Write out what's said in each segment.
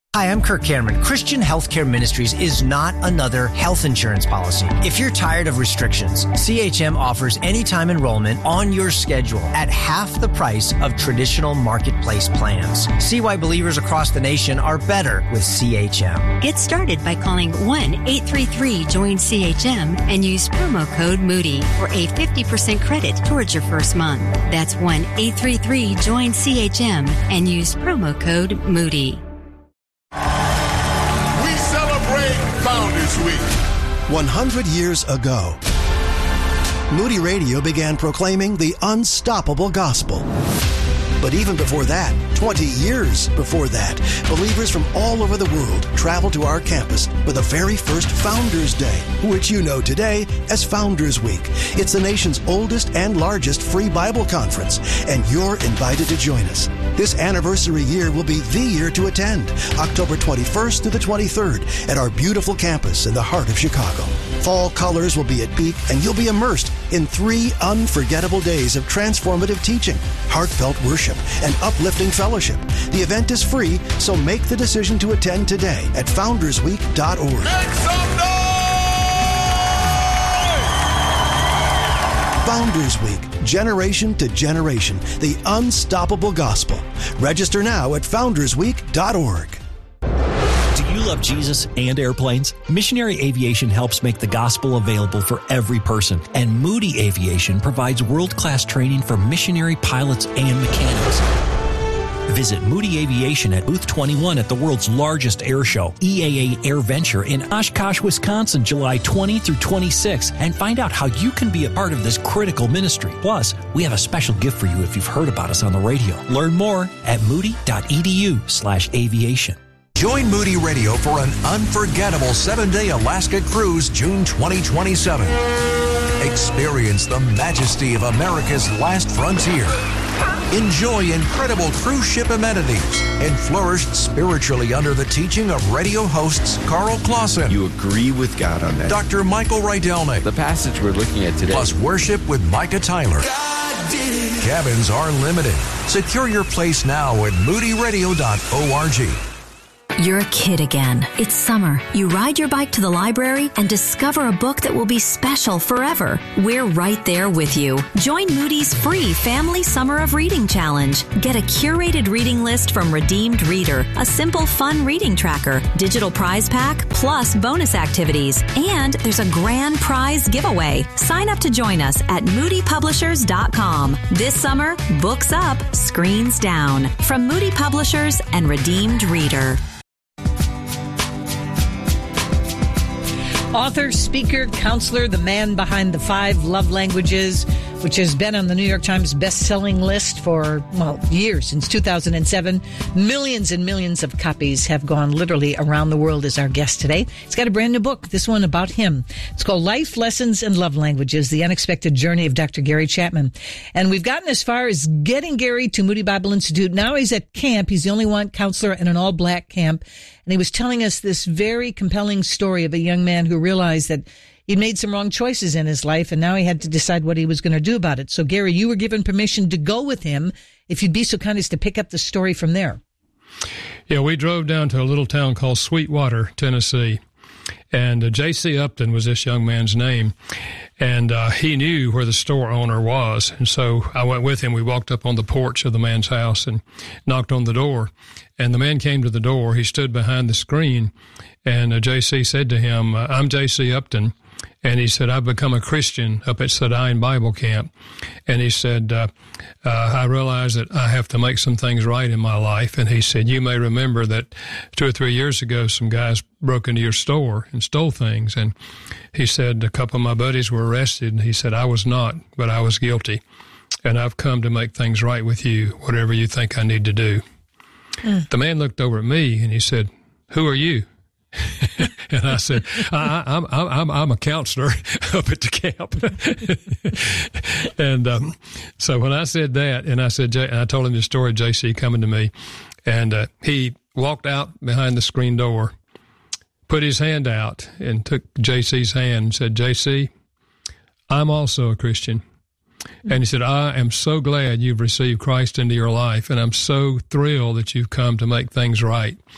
Hi, I'm Kirk Cameron. Christian Healthcare Ministries is not another health insurance policy. If you're tired of restrictions, CHM offers anytime enrollment on your schedule at half the price of traditional marketplace plans. See why believers across the nation are better with CHM. Get started by calling 1-833-JOIN-CHM and use promo code Moody for a 50% credit towards your first month. That's 1-833-JOIN-CHM and use promo code Moody. We celebrate Founders Week. 100 years ago, Moody Radio began proclaiming the unstoppable gospel. But even before that, 20 years before that, believers from all over the world traveled to our campus for the very first Founders Day, which you know today as Founders Week. It's the nation's oldest and largest free Bible conference, and you're invited to join us. This anniversary year will be the year to attend, October 21st through the 23rd at our beautiful campus in the heart of Chicago. Fall colors will be at peak, and you'll be immersed in 3 unforgettable days of transformative teaching, heartfelt worship, and uplifting fellowship. The event is free, so make the decision to attend today at foundersweek.org. Make some noise! Founders Week, generation to generation, the unstoppable gospel. Register now at foundersweek.org. Do you love Jesus and airplanes? Missionary Aviation helps make the gospel available for every person, and Moody Aviation provides world-class training for missionary pilots and mechanics. Visit Moody Aviation at Booth 21 at the world's largest air show, EAA AirVenture in Oshkosh, Wisconsin, July 20 through 26, and find out how you can be a part of this critical ministry. Plus, we have a special gift for you if you've heard about us on the radio. Learn more at moody.edu/aviation. Join Moody Radio for an unforgettable 7-day Alaska cruise, June 2027. Experience the majesty of America's last frontier. Enjoy incredible cruise ship amenities and flourish spiritually under the teaching of radio hosts Carl Clausen. You agree with God on that. Dr. Michael Rydelnik. The passage we're looking at today. Plus worship with Micah Tyler. Cabins are limited. Secure your place now at moodyradio.org. You're a kid again. It's summer. You ride your bike to the library and discover a book that will be special forever. We're right there with you. Join Moody's free Family Summer of Reading Challenge. Get a curated reading list from Redeemed Reader, a simple, fun reading tracker, digital prize pack, plus bonus activities. And there's a grand prize giveaway. Sign up to join us at moodypublishers.com. This summer, books up, screens down. From Moody Publishers and Redeemed Reader. Author, speaker, counselor, the man behind the 5 love languages, which has been on the New York Times best-selling list for, years, since 2007. Millions and millions of copies have gone literally around the world as our guest today. He's got a brand new book, this one about him. It's called Life Lessons and Love Languages, The Unexpected Journey of Dr. Gary Chapman. And we've gotten as far as getting Gary to Moody Bible Institute. Now he's at camp. He's the only one counselor in an all-black camp. And he was telling us this very compelling story of a young man who realized that he'd made some wrong choices in his life, and now he had to decide what he was going to do about it. So, Gary, you were given permission to go with him. If you'd be so kind as to pick up the story from there. Yeah, we drove down to a little town called Sweetwater, Tennessee. And J.C. Upton was this young man's name. And he knew where the store owner was. And so I went with him. We walked up on the porch of the man's house and knocked on the door. And the man came to the door. He stood behind the screen. And J.C. said to him, I'm J.C. Upton. And he said, I've become a Christian up at Sedine Bible Camp. And he said, I realize that I have to make some things right in my life. And he said, you may remember that 2 or 3 years ago, some guys broke into your store and stole things. And he said, a couple of my buddies were arrested. And he said, I was not, but I was guilty. And I've come to make things right with you, whatever you think I need to do. The man looked over at me and he said, who are you? And I said, I'm a counselor up at the camp. And so when I said that, and I said, and I told him the story of J.C. coming to me, and he walked out behind the screen door, put his hand out, and took J.C.'s hand and said, J.C., I'm also a Christian. And he said, I am so glad you've received Christ into your life, and I'm so thrilled that you've come to make things right.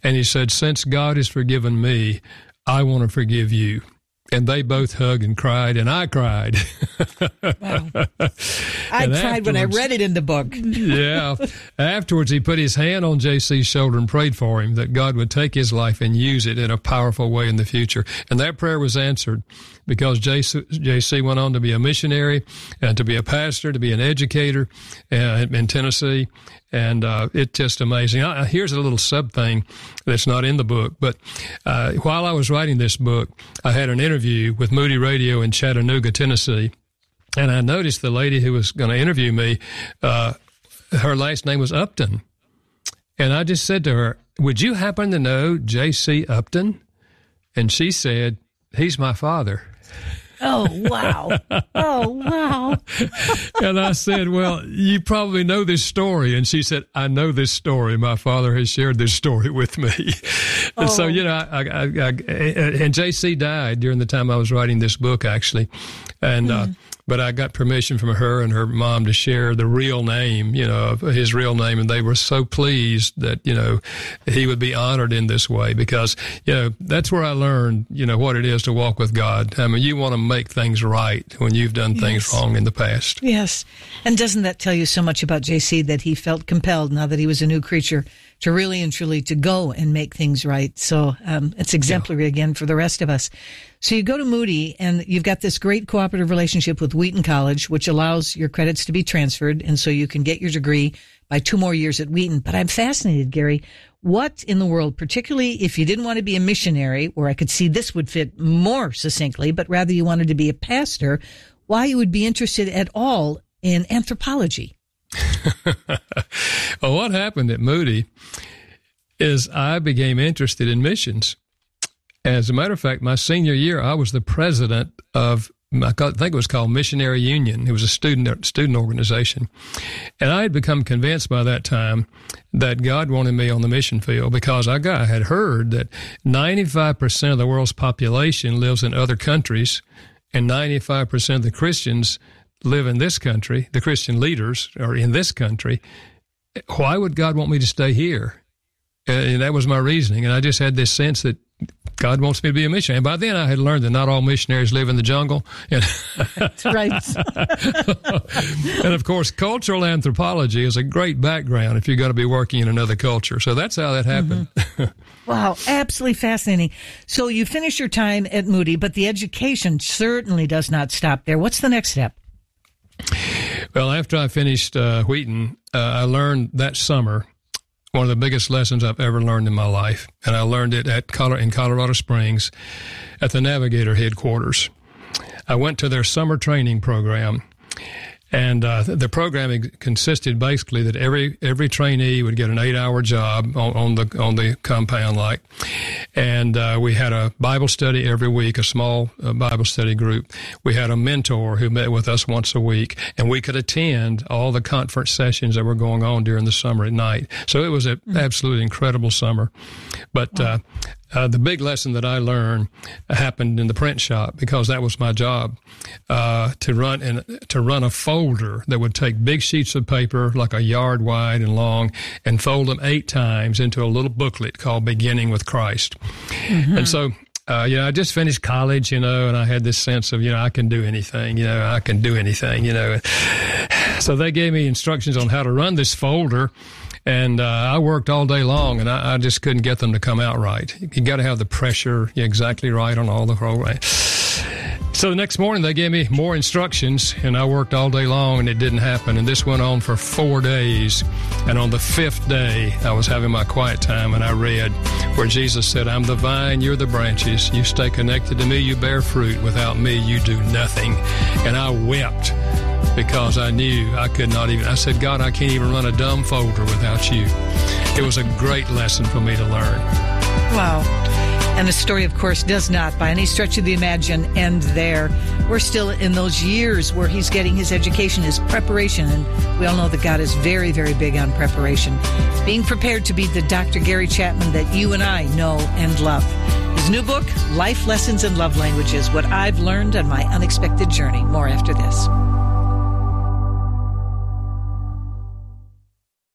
And he said, since God has forgiven me, I want to forgive you. And they both hugged and cried, and I cried. Wow. I cried when I read it in the book. Yeah. Afterwards, he put his hand on JC's shoulder and prayed for him that God would take his life and use it in a powerful way in the future. And that prayer was answered because JC went on to be a missionary and to be a pastor, to be an educator in Tennessee. And it's just amazing. Here's a little sub thing that's not in the book. But while I was writing this book, I had an interview with Moody Radio in Chattanooga, Tennessee. And I noticed the lady who was going to interview me, her last name was Upton. And I just said to her, would you happen to know J.C. Upton? And she said, he's my father. Oh, wow. Oh, wow. And I said, well, you probably know this story. And she said, I know this story. My father has shared this story with me. And so, you know, and JC died during the time I was writing this book, actually. And, but I got permission from her and her mom to share the real name, you know, his real name. And they were so pleased that, you know, he would be honored in this way because, you know, that's where I learned, you know, what it is to walk with God. I mean, you want to make things right when you've done things wrong in the past. Yes. And doesn't that tell you so much about JC that he felt compelled now that he was a new creature to really and truly to go and make things right. So it's exemplary again for the rest of us. So you go to Moody and you've got this great cooperative relationship with Wheaton College, which allows your credits to be transferred. And so you can get your degree by 2 more years at Wheaton. But I'm fascinated, Gary, what in the world, particularly if you didn't want to be a missionary, where I could see this would fit more succinctly, but rather you wanted to be a pastor, why you would be interested at all in anthropology? Well, what happened at Moody is I became interested in missions. As a matter of fact, my senior year, I was the president of, I think it was called Missionary Union. It was a student organization. And I had become convinced by that time that God wanted me on the mission field because I had heard that 95% of the world's population lives in other countries and 95% of the Christians live in this country, the Christian leaders are in this country. Why would God want me to stay here? And that was my reasoning. And I just had this sense that God wants me to be a missionary. And by then I had learned that not all missionaries live in the jungle. That's right. And of course, cultural anthropology is a great background if you're going to be working in another culture. So that's how that happened. Wow, absolutely fascinating. So you finish your time at Moody, but the education certainly does not stop there. What's the next step? Well, after I finished Wheaton, I learned that summer one of the biggest lessons I've ever learned in my life, and I learned it in Colorado Springs at the Navigator headquarters. I went to their summer training program, and the program consisted basically that every trainee would get an 8-hour job on the compound, and we had a Bible study every week, a small Bible study group. We had a mentor who met with us once a week, and we could attend all the conference sessions that were going on during the summer at night. So it was an absolutely incredible summer. But the big lesson that I learned happened in the print shop because that was my job, to run a folder that would take big sheets of paper like a yard wide and long and fold them 8 times into a little booklet called Beginning with Christ. And so, I just finished college, and I had this sense of, I can do anything, I can do anything, So they gave me instructions on how to run this folder. And I worked all day long, and I just couldn't get them to come out right. You got to have the pressure exactly right on all the program. So the next morning, they gave me more instructions, and I worked all day long, and it didn't happen. And this went on for 4 days. And on the 5th day, I was having my quiet time, and I read where Jesus said, I'm the vine, you're the branches. You stay connected to me, you bear fruit. Without me, you do nothing. And I wept, because I knew I could not even. I said, God, I can't even run a dumb folder without you. It was a great lesson for me to learn. Wow. And the story, of course, does not, by any stretch of the imagination, end there. We're still in those years where he's getting his education, his preparation, and we all know that God is very, very big on preparation. Being prepared to be the Dr. Gary Chapman that you and I know and love. His new book, Life Lessons in Love Languages, What I've Learned on My Unexpected Journey. More after this.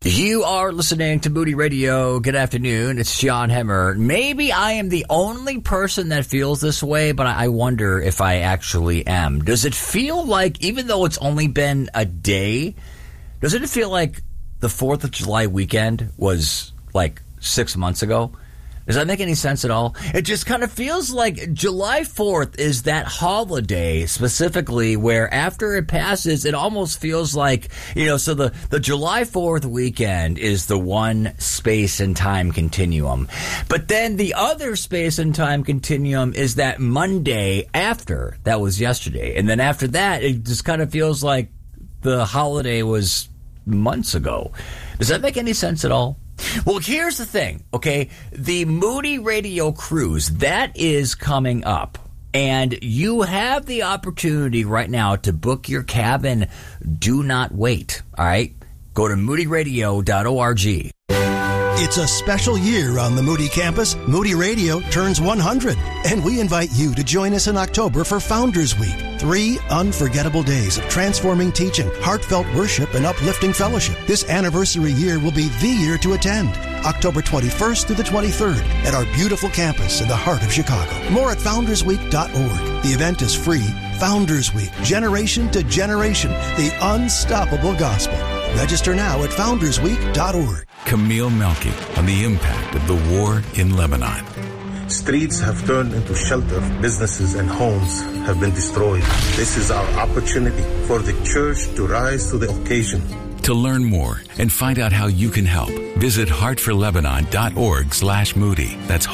You are listening to Moody Radio. Good afternoon. It's John Hemmer. Maybe I am the only person that feels this way, but I wonder if I actually am. Does it feel like, even though it's only been a day, doesn't it feel like the 4th of July weekend was like 6 months ago? Does that make any sense at all? It just kind of feels like July 4th is that holiday specifically where after it passes, it almost feels like, so the July 4th weekend is the one space and time continuum. But then the other space and time continuum is that Monday after. That was yesterday. And then after that, it just kind of feels like the holiday was months ago. Does that make any sense at all? Well, here's the thing, okay? The Moody Radio Cruise, that is coming up. And you have the opportunity right now to book your cabin. Do not wait, all right? Go to moodyradio.org. It's a special year on the Moody campus. Moody Radio turns 100, and we invite you to join us in October for Founders Week. 3 unforgettable days of transforming teaching, heartfelt worship, and uplifting fellowship. This anniversary year will be the year to attend. October 21st through the 23rd at our beautiful campus in the heart of Chicago. More at foundersweek.org. The event is free. Founders Week, generation to generation, the unstoppable gospel. Register now at foundersweek.org. Camille Melky on the impact of the war in Lebanon. Streets have turned into shelter. Businesses and homes have been destroyed. This is our opportunity for the church to rise to the occasion. To learn more and find out how you can help, visit heartforlebanon.org/Moody. That's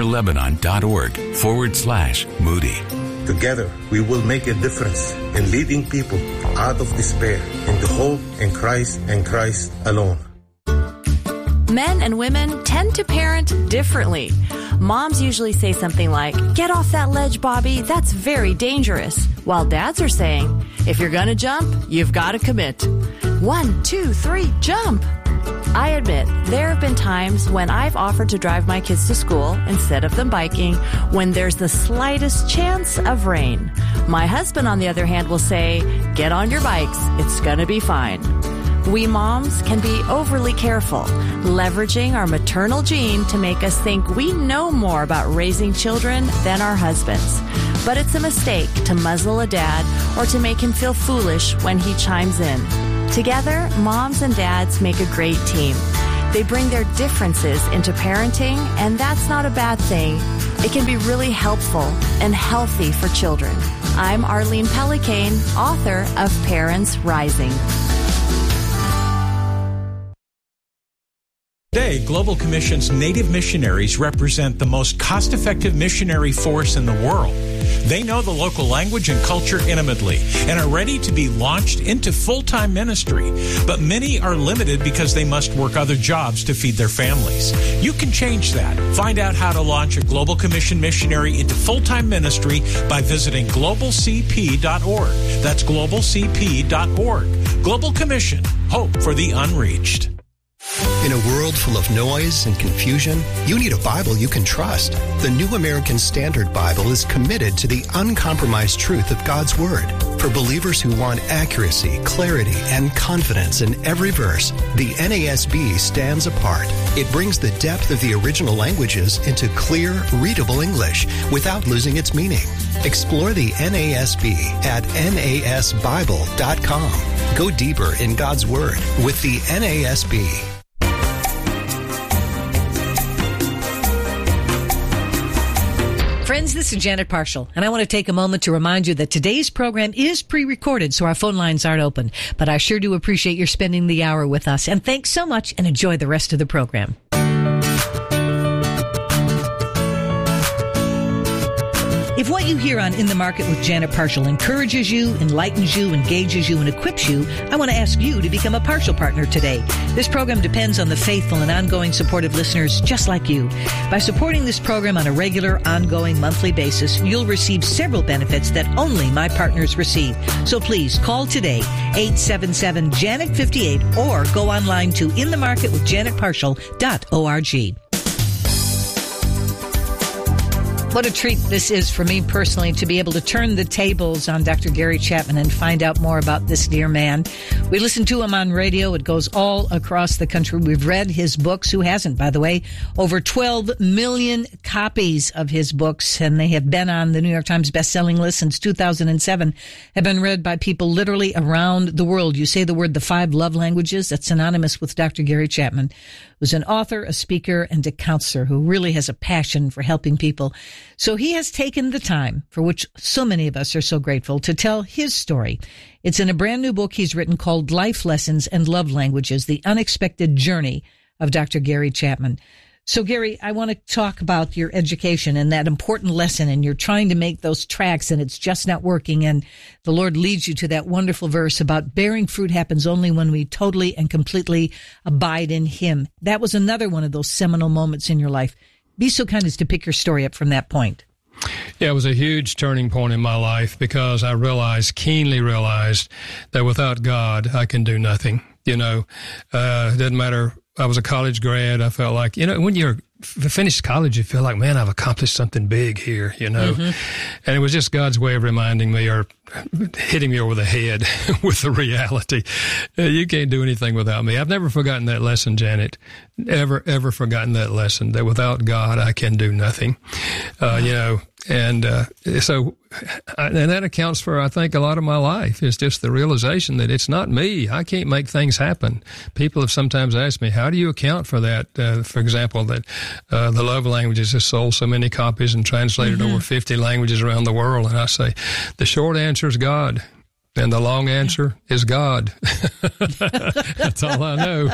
heartforlebanon.org/Moody. Together, we will make a difference in leading people out of despair into hope in Christ and Christ alone. Men and women tend to parent differently. Moms usually say something like, "Get off that ledge, Bobby. That's very dangerous." While dads are saying, "If you're going to jump, you've got to commit. 1, 2, 3, jump." I admit, there have been times when I've offered to drive my kids to school instead of them biking when there's the slightest chance of rain. My husband, on the other hand, will say, "Get on your bikes. It's going to be fine." We moms can be overly careful, leveraging our maternal gene to make us think we know more about raising children than our husbands. But it's a mistake to muzzle a dad or to make him feel foolish when he chimes in. Together, moms and dads make a great team. They bring their differences into parenting, and that's not a bad thing. It can be really helpful and healthy for children. I'm Arlene Pellicane, author of Parents Rising. Today, Global Commission's Native missionaries represent the most cost-effective missionary force in the world. They know the local language and culture intimately and are ready to be launched into full-time ministry. But many are limited because they must work other jobs to feed their families. You can change that. Find out how to launch a Global Commission missionary into full-time ministry by visiting globalcp.org. That's globalcp.org. Global Commission. Hope for the unreached. In a world full of noise and confusion, you need a Bible you can trust. The New American Standard Bible is committed to the uncompromised truth of God's Word. For believers who want accuracy, clarity, and confidence in every verse, the NASB stands apart. It brings the depth of the original languages into clear, readable English without losing its meaning. Explore the NASB at nasbible.com. Go deeper in God's Word with the NASB. Friends, this is Janet Parshall, and I want to take a moment to remind you that today's program is pre-recorded, so our phone lines aren't open. But I sure do appreciate your spending the hour with us, and thanks so much, and enjoy the rest of the program. If what you hear on In the Market with Janet Parshall encourages you, enlightens you, engages you, and equips you, I want to ask you to become a Parshall partner today. This program depends on the faithful and ongoing support of listeners just like you. By supporting this program on a regular, ongoing, monthly basis, you'll receive several benefits that only my partners receive. So please call today, 877-JANET-58, or go online to inthemarketwithjanetparshall.org. What a treat this is for me personally to be able to turn the tables on Dr. Gary Chapman and find out more about this dear man. We listen to him on radio. It goes all across the country. We've read his books. Who hasn't, by the way? Over 12 million copies of his books, and they have been on the New York Times bestselling list since 2007, have been read by people literally around the world. You say the word the 5 love languages, that's synonymous with Dr. Gary Chapman, who's an author, a speaker, and a counselor who really has a passion for helping people. So he has taken the time, for which so many of us are so grateful, to tell his story. It's in a brand new book he's written called Life Lessons and Love Languages, The Unexpected Journey of Dr. Gary Chapman. So, Gary, I want to talk about your education and that important lesson, and you're trying to make those tracks and it's just not working, and the Lord leads you to that wonderful verse about bearing fruit happens only when we totally and completely abide in Him. That was another one of those seminal moments in your life. Be so kind as to pick your story up from that point. Yeah, it was a huge turning point in my life because I keenly realized that without God, I can do nothing. It doesn't matter. I was a college grad. I felt like, when you're finished college, you feel like, man, I've accomplished something big here, Mm-hmm. And it was just God's way of reminding me or hitting me over the head with the reality. You can't do anything without me. I've never forgotten that lesson, Janet. Ever forgotten that lesson, that without God, I can do nothing. And that accounts for, I think, a lot of my life. It's just the realization that it's not me. I can't make things happen. People have sometimes asked me, how do you account for that? For example, that the Love Languages has sold so many copies and translated over 50 languages around the world. And I say, the short answer is God. And the long answer is God. That's all I know.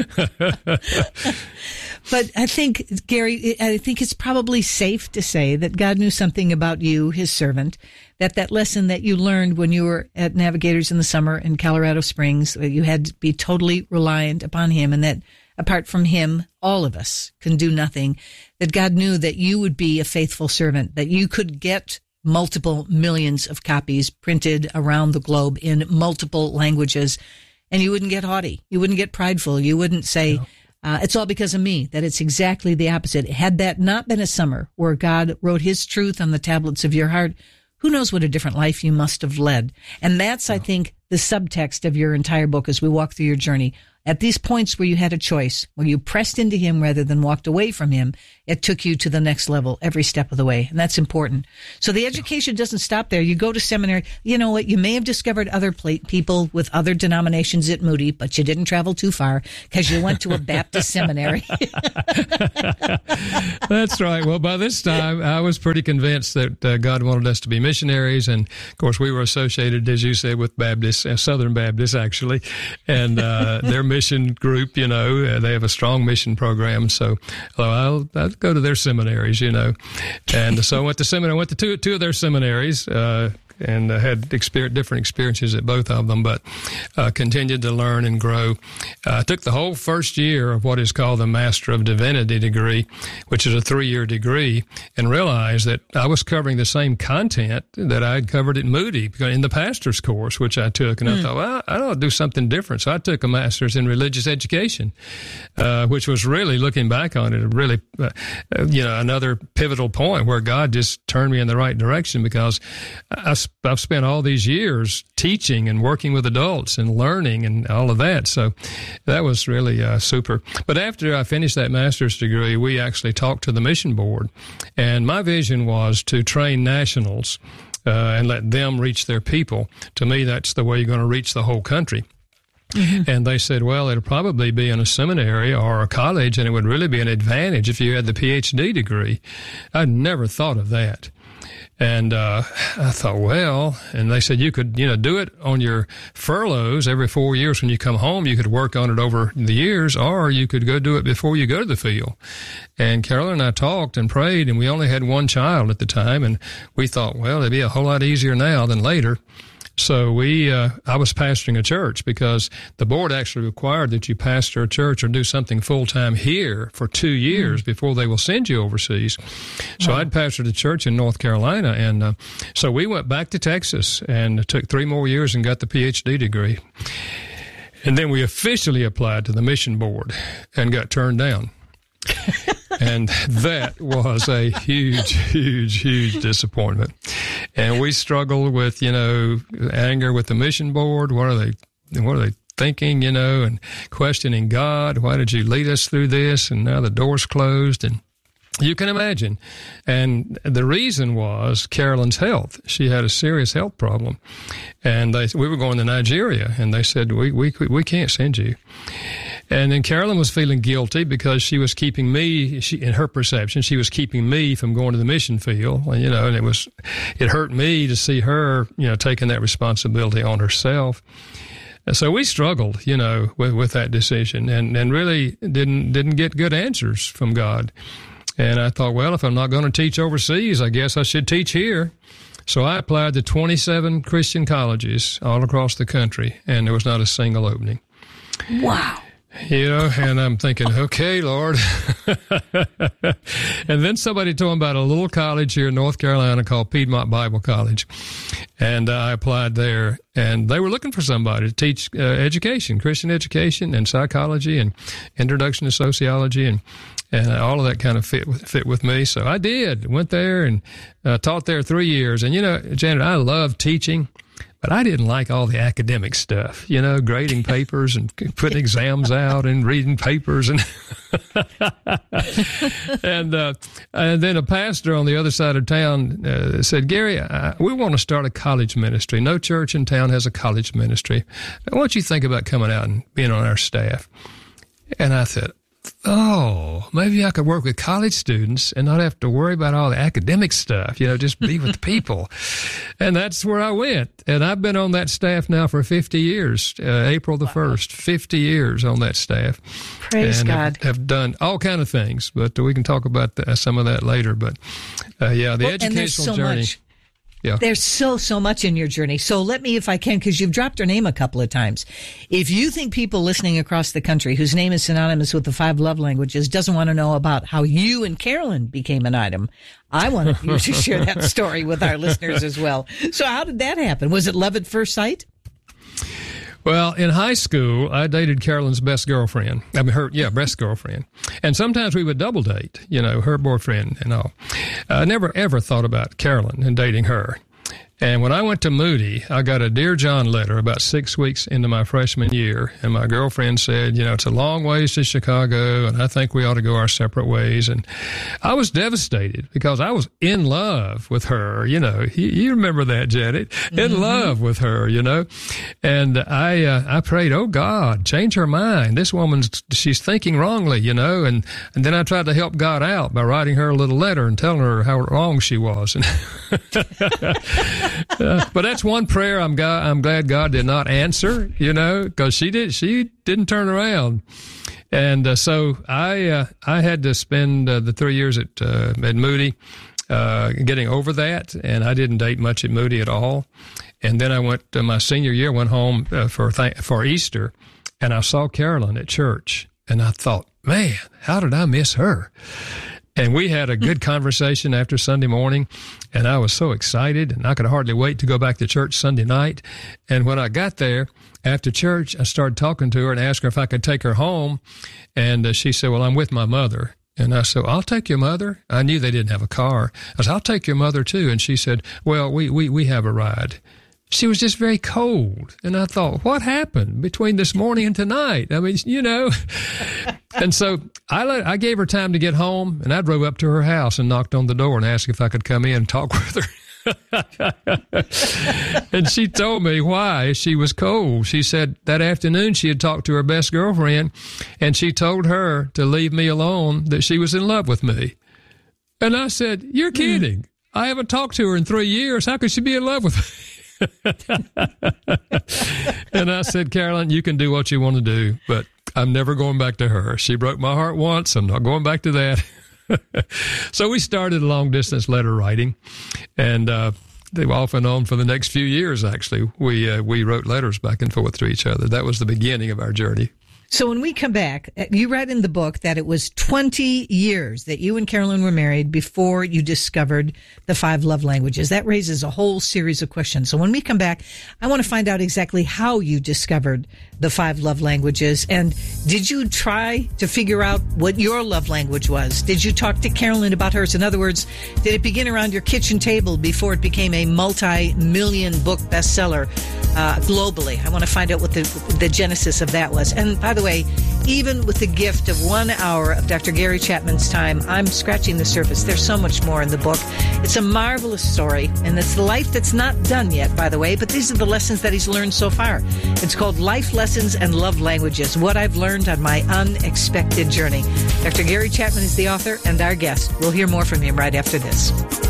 But I think, Gary, it's probably safe to say that God knew something about you, His servant, that lesson that you learned when you were at Navigators in the summer in Colorado Springs, that you had to be totally reliant upon Him, and that apart from Him, all of us can do nothing, that God knew that you would be a faithful servant, that you could get multiple millions of copies printed around the globe in multiple languages, and you wouldn't get haughty. You wouldn't get prideful. You wouldn't say, it's all because of me, that it's exactly the opposite. Had that not been a summer where God wrote His truth on the tablets of your heart, who knows what a different life you must have led. And that's, I think, the subtext of your entire book as we walk through your journey. At these points where you had a choice, where you pressed into Him rather than walked away from Him, it took you to the next level every step of the way. And that's important. So the education doesn't stop there. You go to seminary. You know what? You may have discovered other people with other denominations at Moody, but you didn't travel too far because you went to a Baptist seminary. That's right. Well, by this time, I was pretty convinced that God wanted us to be missionaries. And, of course, we were associated, as you said, with Baptists, Southern Baptists, actually. And their mission group, they have a strong mission program. So I'll go to their seminaries, And so I went to seminary. I went to two of their seminaries, and had different experiences at both of them, but continued to learn and grow. I took the whole first year of what is called the Master of Divinity degree, which is a 3-year degree, and realized that I was covering the same content that I had covered at Moody in the pastor's course, which I took. And I thought, well, I ought to do something different. So I took a master's in religious education, which was really, looking back on it, really, another pivotal point where God just turned me in the right direction, because I've spent all these years teaching and working with adults and learning and all of that. So that was really super. But after I finished that master's degree, we actually talked to the mission board. And my vision was to train nationals and let them reach their people. To me, that's the way you're going to reach the whole country. Mm-hmm. And they said, well, it'll probably be in a seminary or a college, and it would really be an advantage if you had the PhD degree. I'd never thought of that. And I thought, well, and they said you could, do it on your furloughs every 4 years. When you come home, you could work on it over the years, or you could go do it before you go to the field. And Carolyn and I talked and prayed, and we only had one child at the time, and we thought, well, it'd be a whole lot easier now than later. So I was pastoring a church, because the board actually required that you pastor a church or do something full-time here for 2 years before they will send you overseas. So I'd pastored a church in North Carolina, and so we went back to Texas and took 3 more years and got the PhD degree. And then we officially applied to the mission board and got turned down. And that was a huge disappointment. And we struggled with, anger with the mission board. What are they thinking, and questioning God? Why did you lead us through this? And now the door's closed. And you can imagine. And the reason was Carolyn's health. She had a serious health problem. And we were going to Nigeria, and they said, we can't send you. And then Carolyn was feeling guilty because she was keeping me, in her perception, she was keeping me from going to the mission field, and it hurt me to see her, taking that responsibility on herself. And so we struggled, with that decision and really didn't get good answers from God. And I thought, well, if I'm not going to teach overseas, I guess I should teach here. So I applied to 27 Christian colleges all across the country, and there was not a single opening. Wow. And I'm thinking, okay, Lord. And then somebody told me about a little college here in North Carolina called Piedmont Bible College. And I applied there, and they were looking for somebody to teach education, Christian education and psychology and introduction to sociology and all of that kind of fit with me. So I did. Went there and taught there 3 years. And, Janet, I love teaching. But I didn't like all the academic stuff, grading papers and putting exams out and reading papers. And and then a pastor on the other side of town said, Gary, we want to start a college ministry. No church in town has a college ministry. Why don't you think about coming out and being on our staff? And I said, maybe I could work with college students and not have to worry about all the academic stuff, just be with people. And that's where I went. And I've been on that staff now for 50 years, April the 1st, 50 years on that staff. Praise God. Have done all kind of things, but we can talk about some of that later. But, the educational journey. Much. Yeah. There's so much in your journey. So let me, if I can, because you've dropped her name a couple of times. If you think people listening across the country whose name is synonymous with the 5 love languages doesn't want to know about how you and Carolyn became an item, I want you to share that story with our listeners as well. So how did that happen? Was it love at first sight? Well, in high school, I dated Carolyn's best girlfriend. Best girlfriend. And sometimes we would double date, her boyfriend and all. I never, ever thought about Carolyn and dating her. And when I went to Moody, I got a Dear John letter about 6 weeks into my freshman year. And my girlfriend said, it's a long ways to Chicago, and I think we ought to go our separate ways. And I was devastated because I was in love with her. You remember that, Janet? In love with her, And I prayed, oh, God, change her mind. This she's thinking wrongly, And then I tried to help God out by writing her a little letter and telling her how wrong she was. But that's one prayer I'm glad God did not answer, because she didn't turn around. And so I had to spend the 3 years at Moody getting over that, and I didn't date much at Moody at all. And then I went my senior year, went home for Easter, and I saw Carolyn at church, and I thought, man, how did I miss her? And we had a good conversation after Sunday morning, and I was so excited, and I could hardly wait to go back to church Sunday night. And when I got there after church, I started talking to her and asked her if I could take her home. And she said, well, I'm with my mother. And I said, I'll take your mother. I knew they didn't have a car. I said, I'll take your mother too. And she said, well, we have a ride. She was just very cold. And I thought, what happened between this morning and tonight? I mean, And so I gave her time to get home, and I drove up to her house and knocked on the door and asked if I could come in and talk with her. And she told me why she was cold. She said that afternoon she had talked to her best girlfriend, and she told her to leave me alone, that she was in love with me. And I said, you're kidding. I haven't talked to her in 3 years. How could she be in love with me? And I said, Carolyn, you can do what you want to do, but I'm never going back to her. She broke my heart once. I'm not going back to that. So we started long distance letter writing, and they were off and on for the next few years. Actually, we wrote letters back and forth to each other. That was the beginning of our journey. So when we come back, you read in the book that it was 20 years that you and Carolyn were married before you discovered the 5 love languages. That raises a whole series of questions. So when we come back, I want to find out exactly how you discovered the 5 love languages. And did you try to figure out what your love language was? Did you talk to Carolyn about hers? In other words, did it begin around your kitchen table before it became a multi-million book bestseller globally? I want to find out what the genesis of that was. And by the way, even with the gift of 1 hour of Dr. Gary Chapman's time, I'm scratching the surface. There's so much more in the book. It's a marvelous story, and it's the life that's not done yet, by the way, but these are the lessons that he's learned so far. It's called Life Lessons and Love Languages, What I've Learned on My Unexpected Journey. Dr. Gary Chapman is the author and our guest. We'll hear more from him right after this.